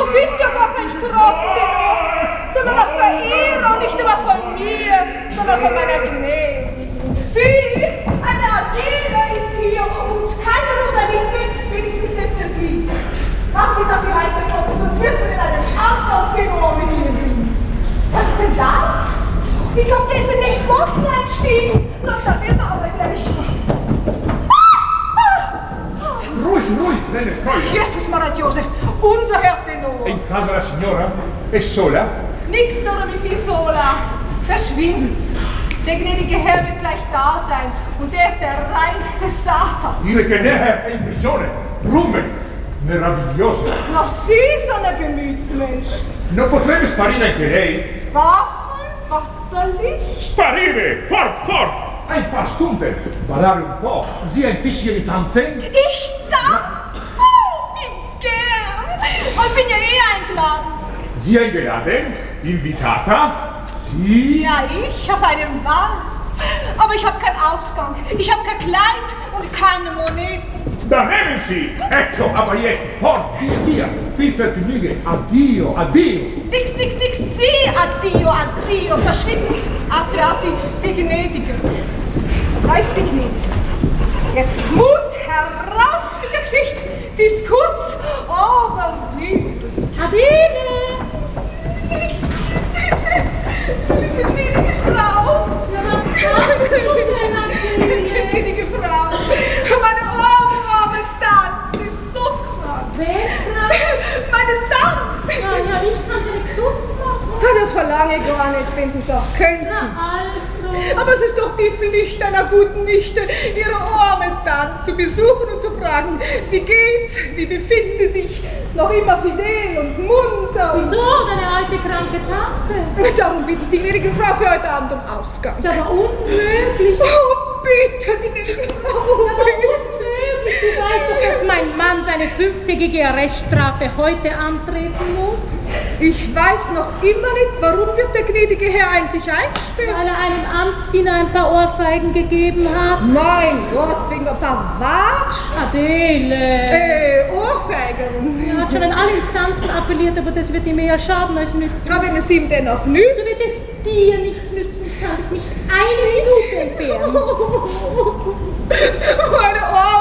Du bist ja gar kein Straßentenor, sondern ein Verehrer, nicht immer von mir, sondern von meiner Gnädigen. Sieh, eine Adele ist hier und keine Rosalinde, wenigstens nicht für sie. Machen Sie, dass Sie weiterkommen, sonst wird man in einem anderen Tenor mit Ihnen singen. Was ist denn das? Ich glaube, der ist in den Boden eingestiegen. Doch, da wird er aber gleich. Ruhig, nelle storie. Jesus Maria Joseph, unser Herr Tenor. In casa la signora è sola? Nix oder wie viel sola. Verschwind's. Der gnädige Herr wird gleich da sein. Und der ist der reinste Satan. Dire che Neher è in prigione. Rume. Meraviglioso. Noch Sie, so ein Gemütsmensch. Non potrebbe sparire anche lei? Was soll ich? Sparire! Fort! Ein paar Stunden. Ballare un po'. Sie ein bisschen die tanzen? Ich tanz? Oh, wie gern. Und bin ja eingeladen. Sie eingeladen? Invitata? Sie? Ja, ich auf einem Ball. Aber ich habe keinen Ausgang. Ich habe kein Kleid und keine Moneten. Da nehmen Sie! Ecco, aber jetzt, fort, via! Viel Vergnügen! Addio! Nix, Sie! Addio! Verschwinden's! Assi, die Gnädige. Da ist die Gnädige. Jetzt Mut heraus mit der Geschichte. Sie ist kurz, aber lieb. Adele! Die gnädige Frau! Ja, was machst du denn, Adele? Gnädige Frau! Meine arme Tante ist so krank! Wer krank? Meine Tante! Ja, ich kann sie nicht gesund machen. Das verlange ich gar nicht, wenn Sie es auch könnten. Na also. Aber es ist doch die Pflicht einer guten Nichte, ihre arme Tante zu besuchen und zu fragen, wie geht's, wie befinden Sie sich, noch immer fidel und munter. Wieso, deine alte kranke Tante? Darum bitte ich die gnädige Frau für heute Abend um Ausgang. Das war unmöglich. Oh, bitte, gnädige Frau, Unmöglich. Du weißt doch, dass mein Mann seine 5-tägige Arreststrafe heute antreten muss. Ich weiß noch immer nicht, warum wird der gnädige Herr eigentlich eingesperrt? Weil er einem Amtsdiener ein paar Ohrfeigen gegeben hat. Mein Gott, wegen ein paar Watsch? Adele! Ohrfeigen. Er hat schon an alle Instanzen appelliert, aber das wird ihm eher schaden als nützen. Na, wenn es ihm denn noch nützt. So wird es dir nichts nützen. Ich kann dich nicht eine Minute entbehren. Meine